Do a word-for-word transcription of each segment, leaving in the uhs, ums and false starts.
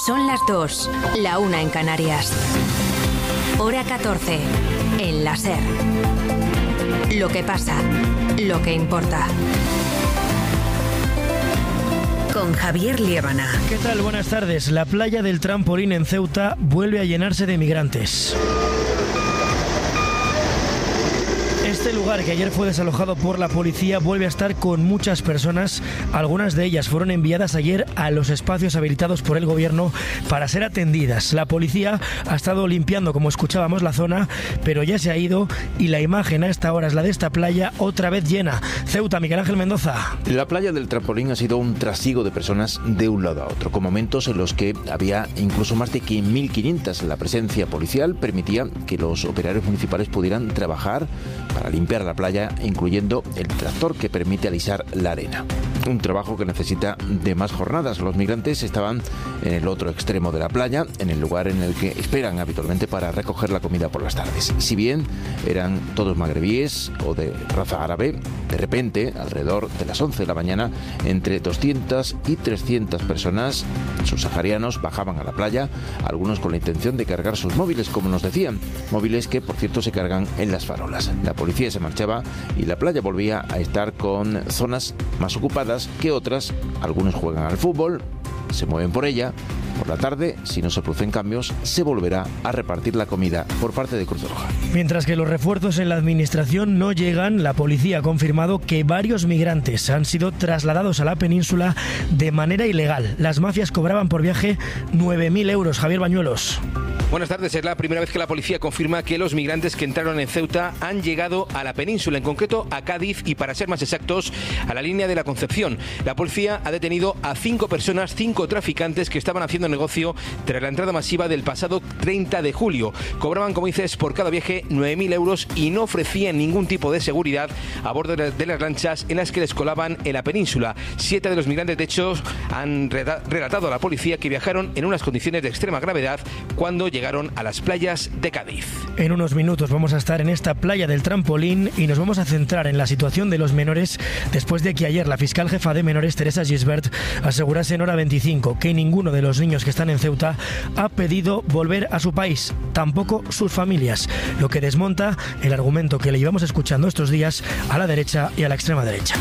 Son las dos, la una en Canarias. Hora catorce, en la SER. Lo que pasa, lo que importa. Con Javier Liébana. ¿Qué tal? Buenas tardes. La playa del Trampolín en Ceuta vuelve a llenarse de migrantes. Este lugar, que ayer fue desalojado por la policía, vuelve a estar con muchas personas. Algunas de ellas fueron enviadas ayer a los espacios habilitados por el gobierno para ser atendidas. La policía ha estado limpiando, como escuchábamos, la zona, pero ya se ha ido y la imagen a esta hora es la de esta playa otra vez llena. Ceuta, Miguel Ángel Mendoza. La playa del Trampolín ha sido un trasiego de personas de un lado a otro, con momentos en los que había incluso más de mil quinientas. La presencia policial permitía que los operarios municipales pudieran trabajar para limpiar la playa, incluyendo el tractor que permite alisar la arena. Un trabajo que necesita de más jornadas. Los migrantes estaban en el otro extremo de la playa, en el lugar en el que esperan habitualmente para recoger la comida por las tardes. Si bien eran todos magrebíes o de raza árabe, de repente, alrededor de las once de la mañana, entre doscientas y trescientas personas subsaharianos bajaban a la playa, algunos con la intención de cargar sus móviles, como nos decían, móviles que por cierto se cargan en las farolas. La policía se marchaba y la playa volvía a estar con zonas más ocupadas que otras. Algunos juegan al fútbol, se mueven por ella. Por la tarde, si no se producen cambios, se volverá a repartir la comida por parte de Cruz Roja. Mientras que los refuerzos en la administración no llegan, la policía ha confirmado que varios migrantes han sido trasladados a la península de manera ilegal. Las mafias cobraban por viaje nueve mil euros. Javier Bañuelos. Buenas tardes. Es la primera vez que la policía confirma que los migrantes que entraron en Ceuta han llegado a la península, en concreto a Cádiz y, para ser más exactos, a la línea de la Concepción. La policía ha detenido a cinco personas, cinco traficantes que estaban haciendo negocio tras la entrada masiva del pasado treinta de julio. Cobraban, como dices, por cada viaje nueve mil euros y no ofrecían ningún tipo de seguridad a bordo de las lanchas en las que les colaban en la península. Siete de los migrantes, de hecho, han relatado a la policía que viajaron en unas condiciones de extrema gravedad cuando llegaron llegaron a las playas de Cádiz. En unos minutos vamos a estar en esta playa del Trampolín y nos vamos a centrar en la situación de los menores después de que ayer la fiscal jefa de menores, Teresa Gisbert, asegurase en Hora veinticinco que ninguno de los niños que están en Ceuta ha pedido volver a su país, tampoco sus familias, lo que desmonta el argumento que le llevamos escuchando estos días a la derecha y a la extrema derecha.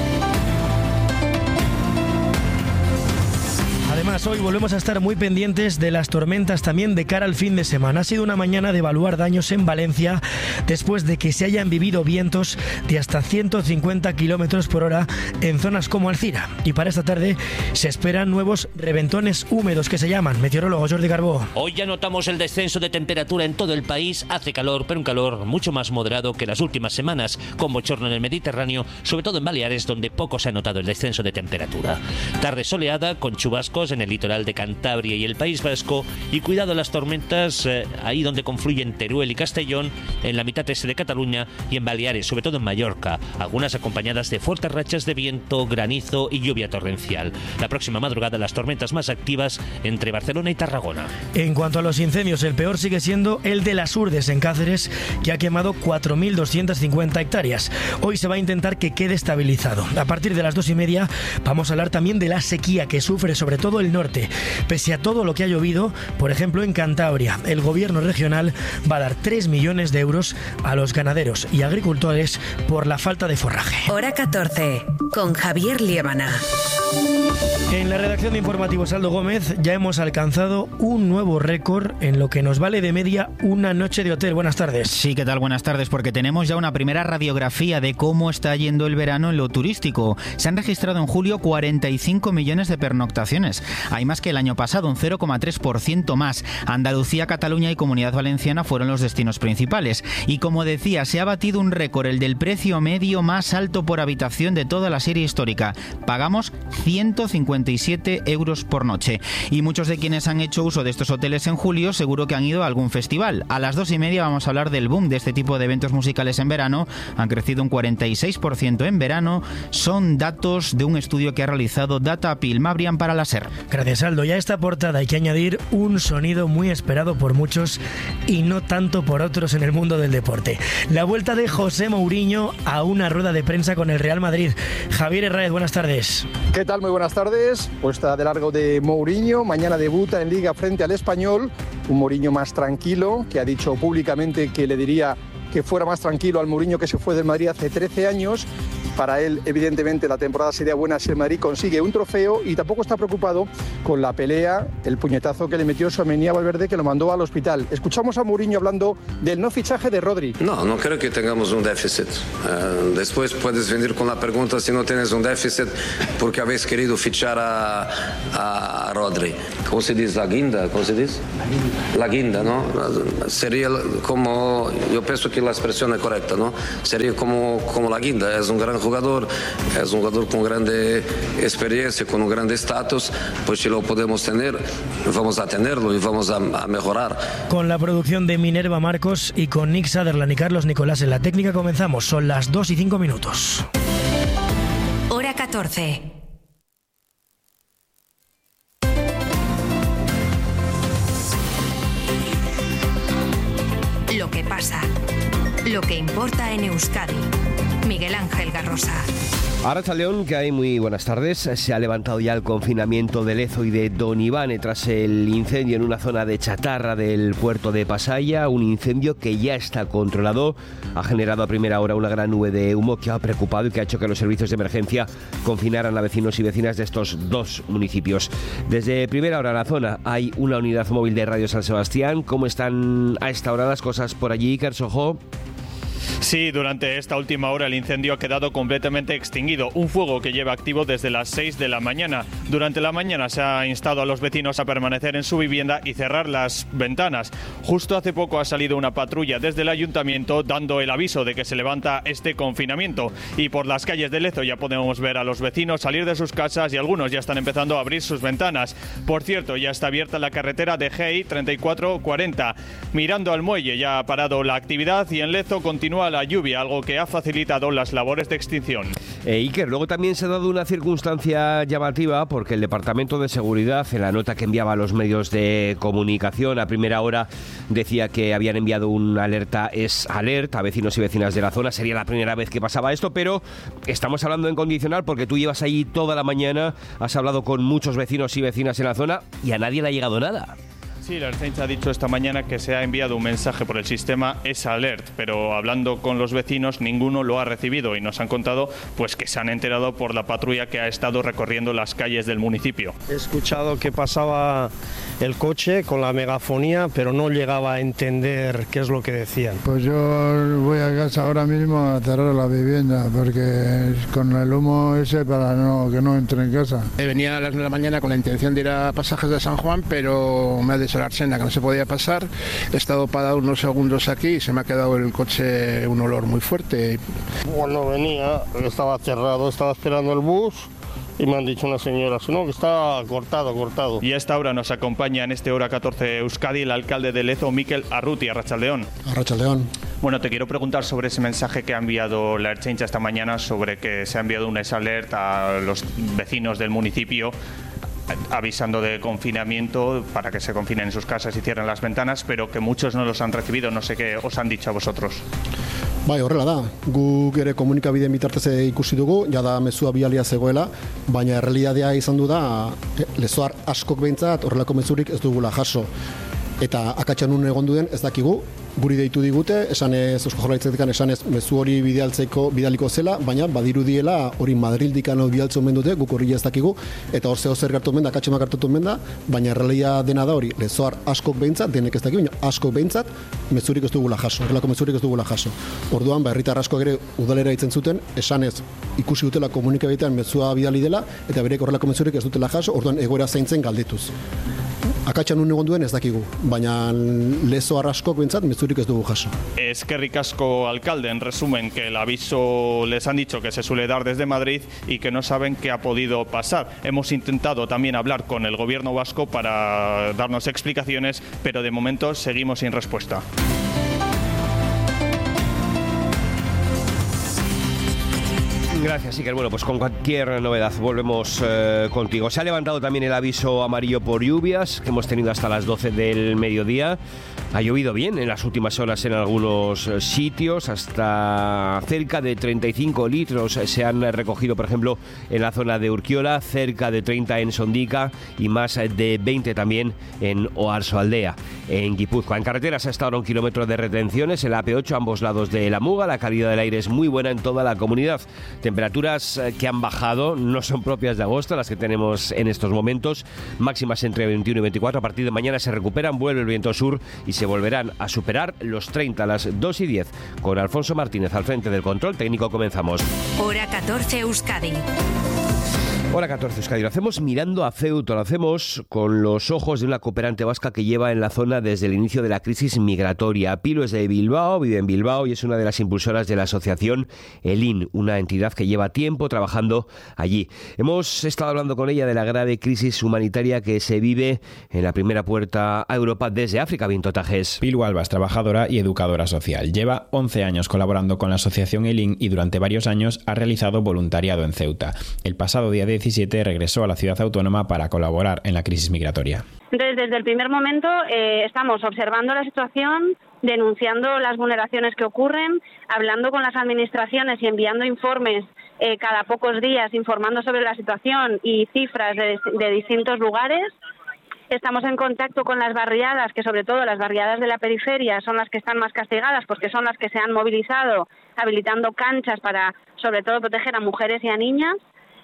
Además, hoy volvemos a estar muy pendientes de las tormentas también de cara al fin de semana. Ha sido una mañana de evaluar daños en Valencia después de que se hayan vivido vientos de hasta ciento cincuenta kilómetros por hora en zonas como Alcira. Y para esta tarde se esperan nuevos reventones húmedos que se llaman. Meteorólogo Jordi Carbó. Hoy ya notamos el descenso de temperatura en todo el país. Hace calor, pero un calor mucho más moderado que las últimas semanas, con bochorno en el Mediterráneo, sobre todo en Baleares, donde poco se ha notado el descenso de temperatura. Tarde soleada, con chubascos en el litoral de Cantabria y el País Vasco, y cuidado a las tormentas eh, ahí donde confluyen Teruel y Castellón, en la mitad este de Cataluña y en Baleares, sobre todo en Mallorca, algunas acompañadas de fuertes rachas de viento, granizo y lluvia torrencial. La próxima madrugada las tormentas más activas entre Barcelona y Tarragona. En cuanto a los incendios, el peor sigue siendo el de las Urdes en Cáceres, que ha quemado cuatro mil doscientas cincuenta hectáreas. Hoy se va a intentar que quede estabilizado. A partir de las dos y media vamos a hablar también de la sequía que sufre sobre todo el norte. Pese a todo lo que ha llovido, por ejemplo en Cantabria, el gobierno regional va a dar tres millones de euros a los ganaderos y agricultores por la falta de forraje. Hora catorce, con Javier Liébana. En la redacción de Informativos Aldo Gómez ya hemos alcanzado un nuevo récord en lo que nos vale de media una noche de hotel. Buenas tardes. Sí, ¿qué tal? Buenas tardes, porque tenemos ya una primera radiografía de cómo está yendo el verano en lo turístico. Se han registrado en julio cuarenta y cinco millones de pernoctaciones. Hay más que el año pasado, un cero coma tres por ciento más. Andalucía, Cataluña y Comunidad Valenciana fueron los destinos principales. Y como decía, se ha batido un récord, el del precio medio más alto por habitación de toda la serie histórica. Pagamos ciento cincuenta y siete euros por noche. Y muchos de quienes han hecho uso de estos hoteles en julio seguro que han ido a algún festival. A las dos y media vamos a hablar del boom de este tipo de eventos musicales en verano. Han crecido un cuarenta y seis por ciento en verano. Son datos de un estudio que ha realizado Datapil Mabrian para la SER. Gracias, Aldo. Y a esta portada hay que añadir un sonido muy esperado por muchos y no tanto por otros en el mundo del deporte. La vuelta de José Mourinho a una rueda de prensa con el Real Madrid. Javier Herráez, buenas tardes. ¿Qué tal? tal? Muy buenas tardes. Puesta de largo de Mourinho. Mañana debuta en Liga frente al Español. Un Mourinho más tranquilo, que ha dicho públicamente que le diría que fuera más tranquilo al Mourinho que se fue del Madrid hace trece años. Para él, evidentemente, la temporada sería buena si el Madrid consigue un trofeo y tampoco está preocupado con la pelea, el puñetazo que le metió Tchouaméni a Valverde, que lo mandó al hospital. Escuchamos a Mourinho hablando del no fichaje de Rodri. No, no creo que tengamos un déficit. Uh, después puedes venir con la pregunta si no tienes un déficit porque habéis querido fichar a, a Rodri. ¿Cómo se dice? La guinda, ¿cómo se dice? La guinda, ¿no? Sería como, yo pienso que la expresión es correcta, ¿no? Sería como, como la guinda, es un gran jugador, es un jugador con grande experiencia, con un grande estatus, pues si lo podemos tener, vamos a tenerlo y vamos a, a mejorar. Con la producción de Minerva Marcos y con Nick Sutherland y Carlos Nicolás en la técnica comenzamos, son las dos y cinco minutos. Hora catorce. Lo que pasa, lo que importa en Euskadi. Miguel Ángel Garrosa. Arratsaldeon, que hay muy buenas tardes. Se ha levantado ya el confinamiento de Lezo y de Don Ivane tras el incendio en una zona de chatarra del puerto de Pasaia, un incendio que ya está controlado. Ha generado a primera hora una gran nube de humo que ha preocupado y que ha hecho que los servicios de emergencia confinaran a vecinos y vecinas de estos dos municipios. Desde primera hora en la zona hay una unidad móvil de Radio San Sebastián. ¿Cómo están a esta hora las cosas por allí, Kersojo? Sí, durante esta última hora el incendio ha quedado completamente extinguido. Un fuego que lleva activo desde las seis de la mañana. Durante la mañana se ha instado a los vecinos a permanecer en su vivienda y cerrar las ventanas. Justo hace poco ha salido una patrulla desde el ayuntamiento dando el aviso de que se levanta este confinamiento. Y por las calles de Lezo ya podemos ver a los vecinos salir de sus casas y algunos ya están empezando a abrir sus ventanas. Por cierto, ya está abierta la carretera de G I treinta y cuatro cuarenta. Mirando al muelle ya ha parado la actividad y en Lezo continúa la lluvia, algo que ha facilitado las labores de extinción. Eh, Iker, luego también se ha dado una circunstancia llamativa porque el Departamento de Seguridad, en la nota que enviaba a los medios de comunicación a primera hora, decía que habían enviado un alerta es alert a vecinos y vecinas de la zona. Sería la primera vez que pasaba esto, pero estamos hablando en condicional porque tú llevas ahí toda la mañana, has hablado con muchos vecinos y vecinas en la zona y a nadie le ha llegado nada. Sí, la Ertzaintza ha dicho esta mañana que se ha enviado un mensaje por el sistema es alert, pero hablando con los vecinos ninguno lo ha recibido y nos han contado pues que se han enterado por la patrulla que ha estado recorriendo las calles del municipio. He escuchado que pasaba el coche con la megafonía, pero no llegaba a entender qué es lo que decían. Pues yo voy a casa ahora mismo a cerrar la vivienda porque con el humo ese para no, que no entre en casa. Venía a las nueve de la mañana con la intención de ir a Pasajes de San Juan, pero me ha dicho la Arsena que no se podía pasar. He estado parado unos segundos aquí y se me ha quedado el coche un olor muy fuerte. Cuando venía, estaba cerrado, estaba esperando el bus y me han dicho una señora, no, que está cortado, cortado. Y a esta hora nos acompaña en este Hora catorce Euskadi el alcalde de Lezo, Mikel Arruti. Arratsaldeon. Arratsaldeon. Bueno, te quiero preguntar sobre ese mensaje que ha enviado la Ertzaintza esta mañana sobre que se ha enviado un S-Alert a los vecinos del municipio avisando de confinamiento para que se confinen en sus casas y cierren las ventanas, pero que muchos no los han recibido. No sé qué os han dicho a vosotros. Bai, horrela da. Guk ere komunikabideen bitartez ikusi dugu, jada mezua bialia zegoela, baina errealitatea izan du da lezoar askok behintzat horrelako mezurik ez dugula jaso. Eta akatsan nun egon duen ez dakigu, guri deitu digute, esanez Eusko Jaurlaritzatik esanez mezu hori bidaltzeko bidaliko zela, baina badirudiela hori Madrildikan bidaltzen omen dute, guk hori ez dakigu, eta hor zeo zer gertu omen da, akatsan gertatu omen da, baina errealia dena da hori, lezoar askok behintzat, denek ez dakigu, baina askok behintzat mezurik ez dugula jaso, horrelako mezurik ez dugula jaso. Orduan, ba, herritar askok ere udalera itzen zuten, esanez ikusi dutela komunikabidean mezua bidali dela, eta berek horrelako mezurik ez dutela jaso, orduan egoera zaintzen galdetuz. Akatsan un egon duen ez dakigu, baina lezo arraskok bentzat mezurik ez dugu jaso. Eskerrik asko, alcalde. En resumen, que el aviso les han dicho que se suele dar desde Madrid y que no saben qué ha podido pasar. Hemos intentado también hablar con el gobierno vasco para darnos explicaciones, pero de momento seguimos sin respuesta. Gracias, Iker. Bueno, pues con cualquier novedad volvemos eh, contigo. Se ha levantado también el aviso amarillo por lluvias que hemos tenido hasta las doce del mediodía. Ha llovido bien en las últimas horas en algunos sitios, hasta cerca de treinta y cinco litros se han recogido, por ejemplo, en la zona de Urkiola, cerca de treinta en Sondica y más de veinte también en Oarsoaldea, en Guipúzcoa. En carreteras hasta ahora un kilómetro de retenciones en la A P ocho, ambos lados de la Muga. La calidad del aire es muy buena en toda la comunidad. Temperaturas que han bajado, no son propias de agosto las que tenemos en estos momentos, máximas entre veintiuno y veinticuatro. A partir de mañana se recuperan, vuelve el viento sur y se volverán a superar los treinta a las dos y diez. Con Alfonso Martínez al frente del control técnico comenzamos. Hora catorce Euskadi. Hora catorce Euskadi. Lo hacemos mirando a Ceuta, lo hacemos con los ojos de una cooperante vasca que lleva en la zona desde el inicio de la crisis migratoria. Pilu es de Bilbao, vive en Bilbao y es una de las impulsoras de la asociación ELIN, una entidad que lleva tiempo trabajando allí. Hemos estado hablando con ella de la grave crisis humanitaria que se vive en la primera puerta a Europa desde África. Vinto Tajes. Pilu Alba es trabajadora y educadora social. Lleva once años colaborando con la asociación ELIN y durante varios años ha realizado voluntariado en Ceuta. El pasado día diecisiete regresó a la ciudad autónoma para colaborar en la crisis migratoria. Entonces, desde el primer momento eh, estamos observando la situación, denunciando las vulneraciones que ocurren, hablando con las administraciones y enviando informes eh, cada pocos días, informando sobre la situación y cifras de, de distintos lugares. Estamos en contacto con las barriadas, que sobre todo las barriadas de la periferia son las que están más castigadas porque son las que se han movilizado, habilitando canchas para, sobre todo, proteger a mujeres y a niñas,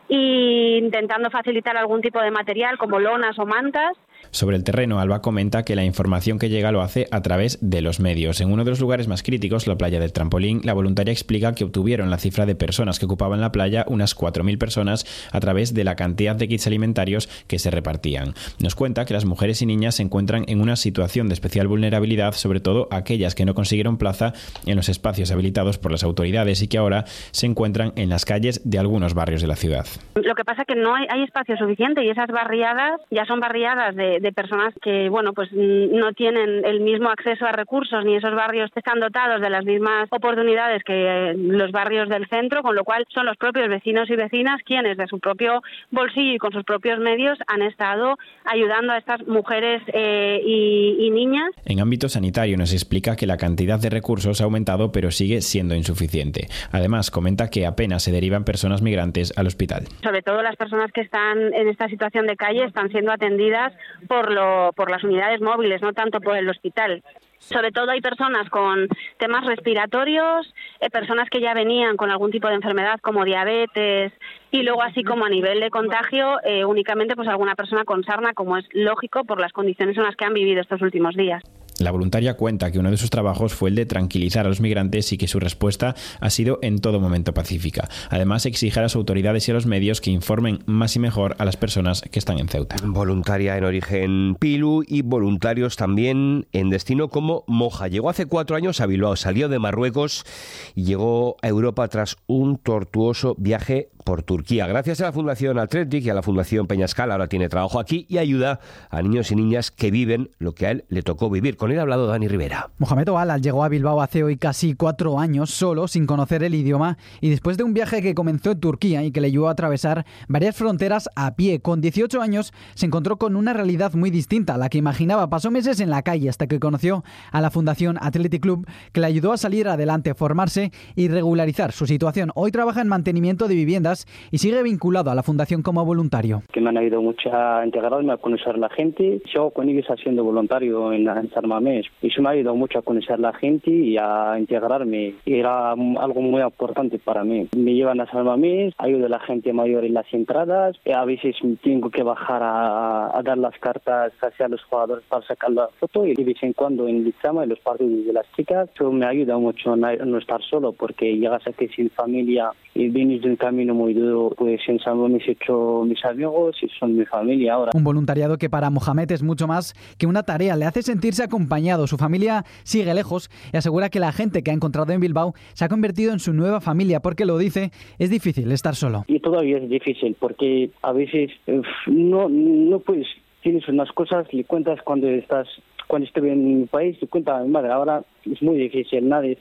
y intentando facilitar algún tipo de material como lonas o mantas. Sobre el terreno, Alba comenta que la información que llega lo hace a través de los medios. En uno de los lugares más críticos, la playa del Trampolín, la voluntaria explica que obtuvieron la cifra de personas que ocupaban la playa, unas cuatro mil personas, a través de la cantidad de kits alimentarios que se repartían. Nos cuenta que las mujeres y niñas se encuentran en una situación de especial vulnerabilidad, sobre todo aquellas que no consiguieron plaza en los espacios habilitados por las autoridades y que ahora se encuentran en las calles de algunos barrios de la ciudad. Lo que pasa es que no hay, hay espacio suficiente y esas barriadas ya son barriadas de, de personas que, bueno, pues no tienen el mismo acceso a recursos ni esos barrios están dotados de las mismas oportunidades que los barrios del centro, con lo cual son los propios vecinos y vecinas quienes de su propio bolsillo y con sus propios medios han estado ayudando a estas mujeres eh, y, y niñas. En ámbito sanitario nos explica que la cantidad de recursos ha aumentado pero sigue siendo insuficiente. Además, comenta que apenas se derivan personas migrantes al hospital. Sobre todo las personas que están en esta situación de calle están siendo atendidas por, lo, por las unidades móviles, no tanto por el hospital. Sobre todo hay personas con temas respiratorios, eh, personas que ya venían con algún tipo de enfermedad como diabetes y luego así como a nivel de contagio eh, únicamente pues alguna persona con sarna, como es lógico por las condiciones en las que han vivido estos últimos días. La voluntaria cuenta que uno de sus trabajos fue el de tranquilizar a los migrantes y que su respuesta ha sido en todo momento pacífica. Además, exige a las autoridades y a los medios que informen más y mejor a las personas que están en Ceuta. Voluntaria en origen Pilu y voluntarios también en destino como Moja. Llegó hace cuatro años a Bilbao, salió de Marruecos y llegó a Europa tras un tortuoso viaje por Turquía. Gracias a la Fundación Athletic y a la Fundación Peñascal, ahora tiene trabajo aquí y ayuda a niños y niñas que viven lo que a él le tocó vivir. Con él ha hablado Dani Rivera. Mohamed Oalal llegó a Bilbao hace hoy casi cuatro años solo, sin conocer el idioma y después de un viaje que comenzó en Turquía y que le llevó a atravesar varias fronteras a pie. Con dieciocho años se encontró con una realidad muy distinta a la que imaginaba. Pasó meses en la calle hasta que conoció a la Fundación Athletic Club, que le ayudó a salir adelante, formarse y regularizar su situación. Hoy trabaja en mantenimiento de viviendas y sigue vinculado a la Fundación como voluntario. Que me han ayudado mucho a integrarme, a conocer a la gente. Yo con ellos haciendo voluntario en, en San Mamés. Y eso me ha ayudado mucho a conocer a la gente y a integrarme. Y era algo muy importante para mí. Me llevan a San Mamés, ayudo a la gente mayor en las entradas. A veces tengo que bajar a, a dar las cartas hacia los jugadores para sacar la foto. Y de vez en cuando en Lizama, en los partidos de las chicas. Eso me ayuda mucho a no estar solo, porque llegas aquí sin familia y vienes de un camino muy duro. Pues en San Mamés he hecho mis amigos y son mi familia ahora. Un voluntariado que para Mohamed es mucho más que una tarea. Le hace sentirse acompañado. Su familia sigue lejos y asegura que la gente que ha encontrado en Bilbao se ha convertido en su nueva familia, porque lo dice, es difícil estar solo. Y todavía es difícil porque a veces no, no puedes, tienes unas cosas, le cuentas cuando estás, cuando estuve en mi país, le cuentas a mi madre, ahora es muy difícil, nadie sabe.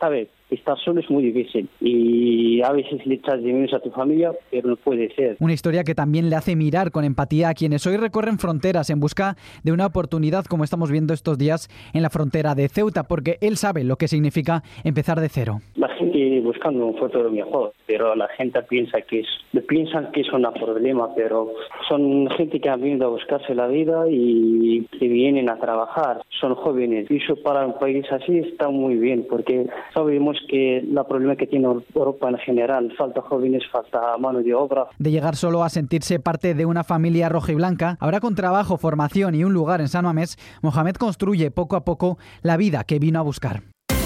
estar solo es muy difícil y a veces le echas de menos a tu familia, pero no puede ser. Una historia que también le hace mirar con empatía a quienes hoy recorren fronteras en busca de una oportunidad, como estamos viendo estos días en la frontera de Ceuta, porque él sabe lo que significa empezar de cero. La gente buscando un futuro mejor, pero la gente piensa que es, piensan que es un problema, pero son gente que han venido a buscarse la vida y que vienen a trabajar, son jóvenes. Y eso para un país así está muy bien, porque sabemos que el problema que tiene Europa en general, falta jóvenes, falta mano de obra. De llegar solo a sentirse parte de una familia rojiblanca, ahora con trabajo, formación y un lugar en San Mamés, Mohamed construye poco a poco la vida que vino a buscar.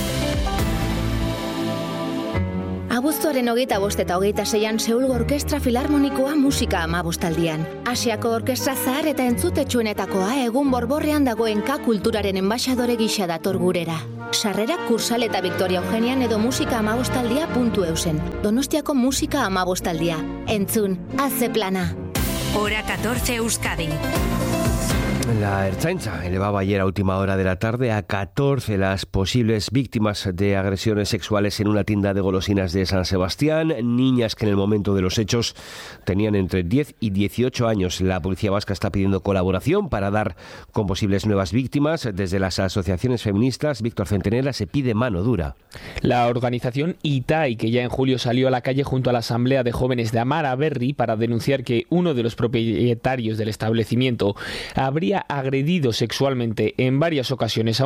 Abuztuaren hogeita bost eta hogeita seian Seulgo Orkestra Filarmonikoa musika amabostaldian. Asiako orkestra zahar eta entzutetsuenetakoa egun borborrean dagoen K kulturaren enbaxadore gisa dator gurera. Sarrerak Kursal eta Victoria Eugenian edo musika amabostaldia puntu eusen. Donostiako musika amabostaldia. Entzun, haze plana. Hora catorce Euskadi. La Ertzaintza elevaba ayer a última hora de la tarde a catorce las posibles víctimas de agresiones sexuales en una tienda de golosinas de San Sebastián, niñas que en el momento de los hechos tenían entre diez y dieciocho años. La policía vasca está pidiendo colaboración para dar con posibles nuevas víctimas. Desde las asociaciones feministas, Víctor Centenera, se pide mano dura. La organización I T A I, que ya en julio salió a la calle junto a la Asamblea de Jóvenes de Amara Berri para denunciar que uno de los propietarios del establecimiento habría agredido sexualmente en varias ocasiones a